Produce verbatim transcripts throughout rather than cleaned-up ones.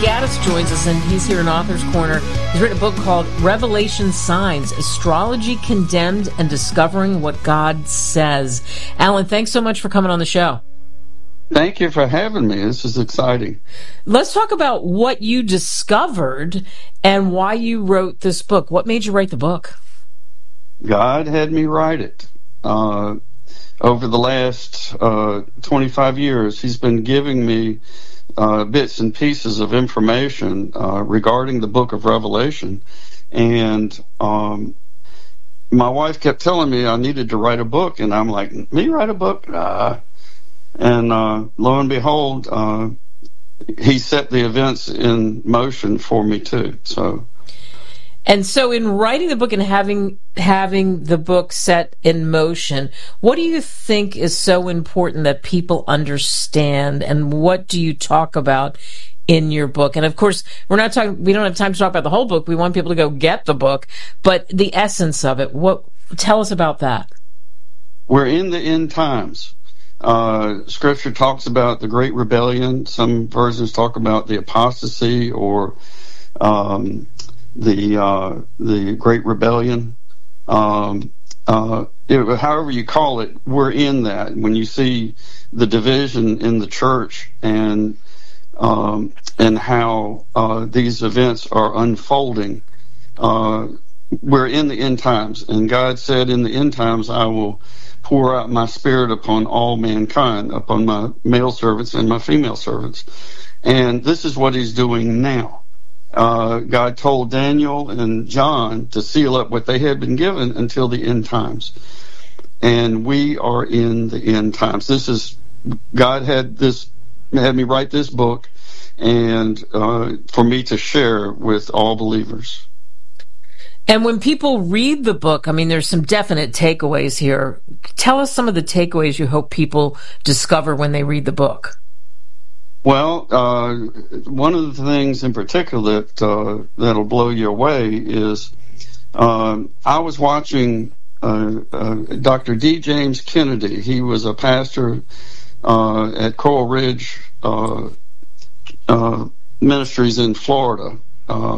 Gaddis joins us, and he's here in Author's Corner. He's written a book called Revelation Signs, Astrology Condemned and Discovering What God Says. Alan, thanks so much for coming on the show. Thank you for having me. This is exciting. Let's talk about what you discovered and why you wrote this book. What made you write the book? God had me write it. Uh, over the last uh, twenty-five years, he's been giving me uh, bits and pieces of information uh, regarding the book of Revelation. And um, my wife kept telling me I needed to write a book. And I'm like, me write a book? Uh, and uh, lo and behold, uh, he set the events in motion for me too. So. And so in writing the book and having having the book set in motion, what do you think is so important that people understand, and what do you talk about in your book? And of course, we're not talking, we don't have time to talk about the whole book. We want people to go get the book, but the essence of it, what, tell us about that. We're in the end times. Uh, scripture talks about the Great Rebellion. Some versions talk about the apostasy or, um, the uh, the Great Rebellion, um, uh, it, however you call it, we're in that. When you see the division in the church and um, and how uh, these events are unfolding, uh, we're in the end times. And God said, in the end times, I will pour out my spirit upon all mankind, upon my male servants and my female servants. And this is what he's doing now. Uh, God told Daniel and John to seal up what they had been given until the end times. And we are in the end times. This is, God had this, had me write this book and uh, for me to share with all believers. And when people read the book, I mean, there's some definite takeaways here. Tell us some of the takeaways you hope people discover when they read the book. Well, uh, one of the things in particular that uh, that'll blow you away is uh, I was watching uh, uh, Doctor D. James Kennedy. He was a pastor uh, at Coral Ridge uh, uh, Ministries in Florida, uh,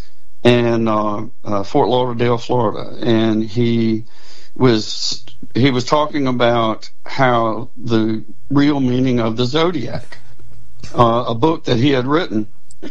and uh, uh, Fort Lauderdale, Florida, and he was he was talking about how the real meaning of the zodiac. Uh, a book that he had written,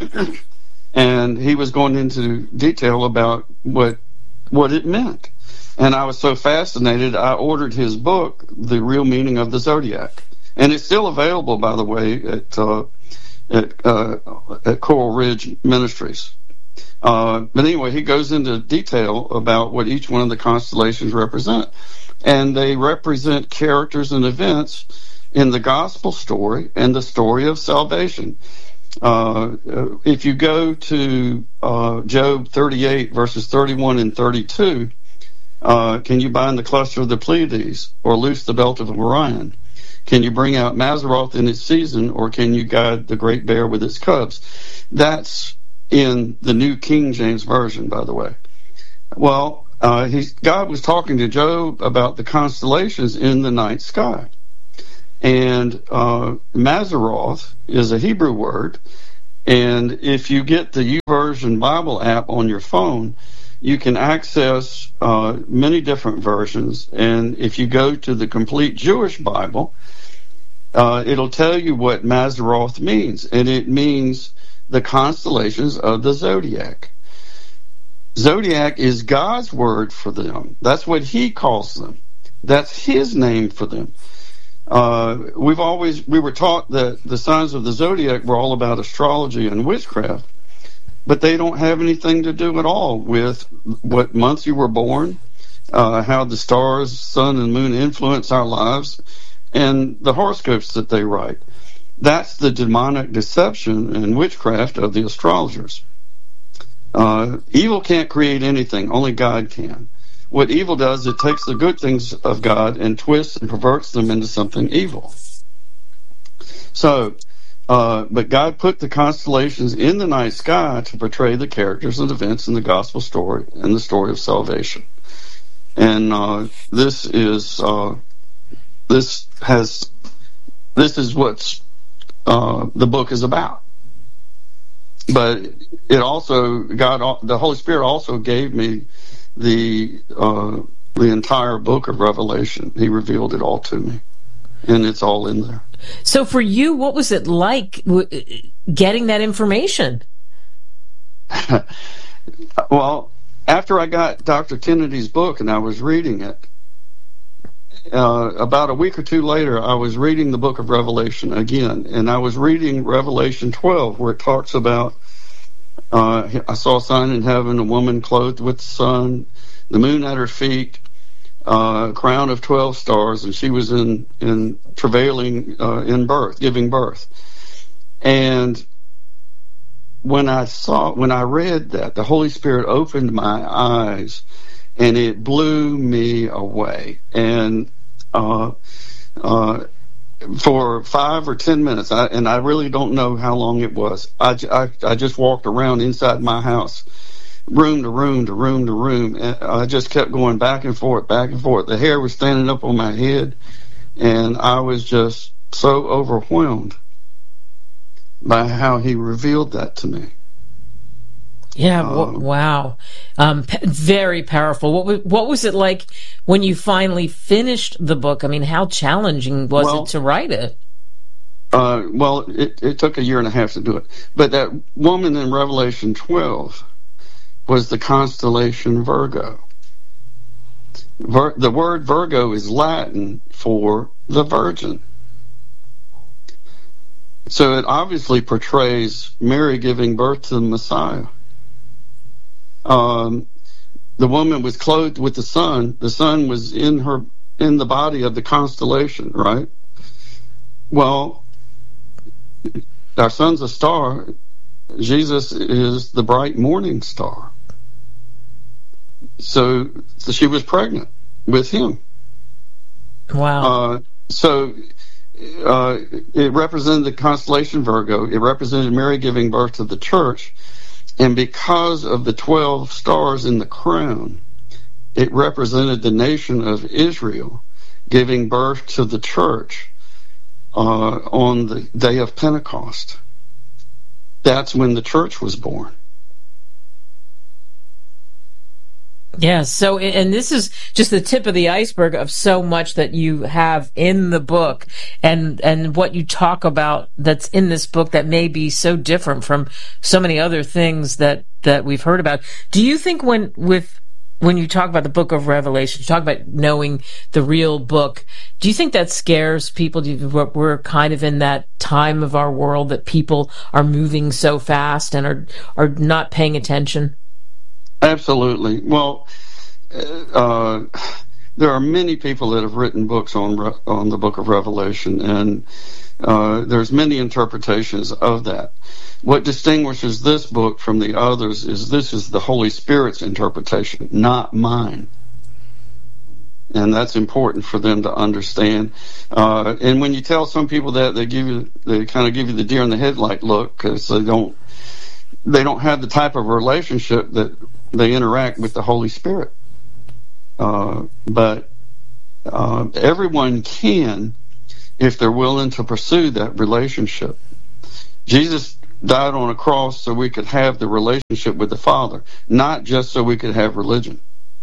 and he was going into detail about what what it meant. And I was so fascinated, I ordered his book, The Real Meaning of the Zodiac. And it's still available, by the way, at uh, at, uh, at Coral Ridge Ministries. Uh, but anyway, he goes into detail about what each one of the constellations represent. And they represent characters and events in the gospel story and the story of salvation. Uh, if you go to uh, Job thirty-eight, verses thirty-one and thirty-two, uh, can you bind the cluster of the Pleiades or loose the belt of Orion? Can you bring out Mazzaroth in its season, or can you guide the great bear with its cubs? That's in the New King James Version, by the way. Well, uh, he's, God was talking to Job about the constellations in the night sky. And uh, Mazzaroth is a Hebrew word, and if you get the YouVersion Bible app on your phone, you can access uh, many different versions. And if you go to the Complete Jewish Bible, uh, it'll tell you what Mazzaroth means, and it means the constellations of the zodiac. Zodiac is God's word for them. That's what he calls them. That's his name for them. Uh, we've always, we were taught that the signs of the zodiac were all about astrology and witchcraft, but they don't have anything to do at all with what month you were born, uh, how the stars, sun, and moon influence our lives, and the horoscopes that they write. That's the demonic deception and witchcraft of the astrologers. Uh, evil can't create anything, only God can. What evil does, it takes the good things of God and twists and perverts them into something evil. So, uh, but God put the constellations in the night sky to portray the characters and events in the gospel story and the story of salvation. And uh, this is uh, this has this is what uh, the book is about. but it also, God, the Holy Spirit also gave me the uh, the entire book of Revelation. He revealed it all to me, and it's all in there. So for you, what was it like w- getting that information? Well, after I got Doctor Kennedy's book and I was reading it, uh, about a week or two later, I was reading the book of Revelation again, and I was reading Revelation twelve, where it talks about, uh, I saw a sign in heaven, a woman clothed with the sun, the moon at her feet, uh, a crown of twelve stars, and she was in, in travailing uh, in birth, giving birth. And when I saw, when I read that, the Holy Spirit opened my eyes, and it blew me away. And uh, uh, for five or ten minutes, I, and I really don't know how long it was, I, I, I just walked around inside my house, room to room to room to room, and I just kept going back and forth, back and forth. The hair was standing up on my head, and I was just so overwhelmed by how he revealed that to me. Yeah, um, wow. Um, p- very powerful. What was, what was it like when you finally finished the book? I mean, how challenging was well, it to write it? Uh, well, it, it took a year and a half to do it. But that woman in Revelation twelve was the constellation Virgo. Vir- the word Virgo is Latin for the Virgin. So it obviously portrays Mary giving birth to the Messiah. Um, the woman was clothed with the sun. The sun was in her, in the body of the constellation, right? Well, our sun's a star. Jesus is the bright morning star. So, so she was pregnant with him. Wow. Uh, so uh, it represented the constellation Virgo. It represented Mary giving birth to the church. And because of the twelve stars in the crown, it represented the nation of Israel giving birth to the church uh, on the day of Pentecost. That's when the church was born. Yeah, so, and this is just the tip of the iceberg of so much that you have in the book, and and what you talk about that's in this book that may be so different from so many other things that, that we've heard about. Do you think when with when you talk about the book of Revelation, you talk about knowing the real book, do you think that scares people? Do you, we're kind of in that time of our world that people are moving so fast and are are not paying attention? Absolutely. Well, uh, there are many people that have written books on on the book of Revelation, and uh, there's many interpretations of that. What distinguishes this book from the others is this is the Holy Spirit's interpretation, not mine. And that's important for them to understand. Uh, and when you tell some people that, they give you, they kind of give you the deer in the headlight look, because they don't, they don't have the type of relationship that they interact with the Holy Spirit. Uh, but uh, everyone can, if they're willing to pursue that relationship. Jesus died on a cross so we could have the relationship with the Father, not just so we could have religion.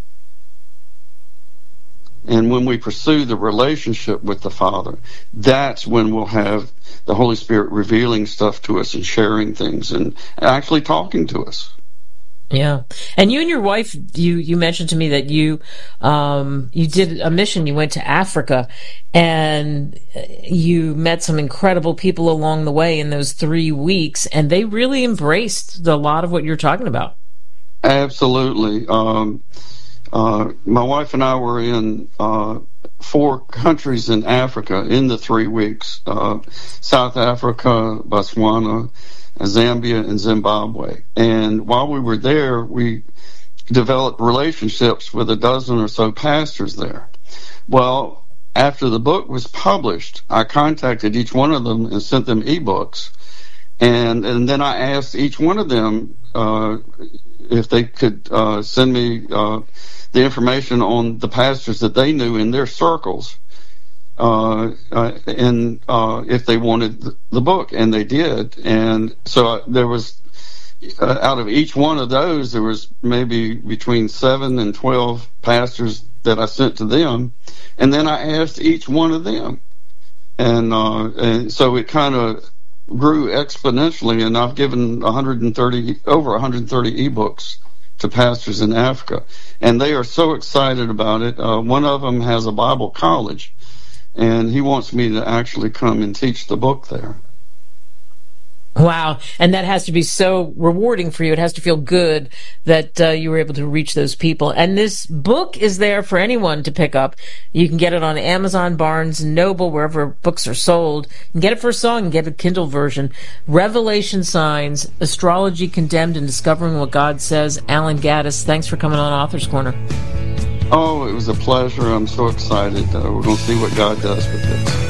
And when we pursue the relationship with the Father, that's when we'll have the Holy Spirit revealing stuff to us and sharing things and actually talking to us. Yeah. And you and your wife, you, you mentioned to me that you um, you did a mission. You went to Africa, and you met some incredible people along the way in those three weeks, and they really embraced a lot of what you're talking about. Absolutely. Um, uh, my wife and I were in uh, four countries in Africa in the three weeks. Uh, South Africa, Botswana, Zambia, and Zimbabwe. And while we were there, we developed relationships with a dozen or so pastors there. Well, after the book was published, I contacted each one of them and sent them ebooks. And, and then I asked each one of them uh, if they could uh, send me uh, the information on the pastors that they knew in their circles. Uh, uh, and uh, if they wanted the book, and they did, and so uh, there was uh, out of each one of those, there was maybe between seven and twelve pastors that I sent to them, and then I asked each one of them, and, uh, and so it kind of grew exponentially, and I've given one hundred thirty over one hundred thirty ebooks to pastors in Africa, and they are so excited about it. Uh, one of them has a Bible college, and he wants me to actually come and teach the book there. Wow. And that has to be so rewarding for you. It has to feel good that uh, you were able to reach those people. And this book is there for anyone to pick up. You can get it on Amazon, Barnes and Noble, wherever books are sold. You can get it for a song and get a Kindle version. Revelation Signs, Astrology Condemned and Discovering What God Says. Alan Gaddis, thanks for coming on Author's Corner. Oh, it was a pleasure. I'm so excited. Uh, we're going to see what God does with this.